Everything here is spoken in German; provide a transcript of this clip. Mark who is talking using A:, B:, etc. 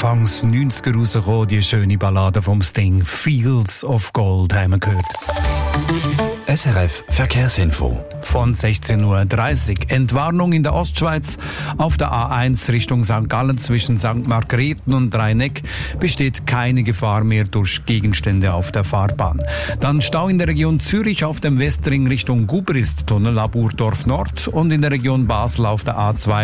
A: Anfangs 90er rausgekommen, die schöne Ballade vom Sting «Fields of Gold» haben wir gehört.
B: SRF Verkehrsinfo.
A: Von 16.30 Uhr. Entwarnung in der Ostschweiz. Auf der A1 Richtung St. Gallen zwischen St. Margrethen und Rheineck besteht keine Gefahr mehr durch Gegenstände auf der Fahrbahn. Dann Stau in der Region Zürich auf dem Westring Richtung Gubrist, Tunnel ab Urdorf Nord und in der Region Basel auf der A2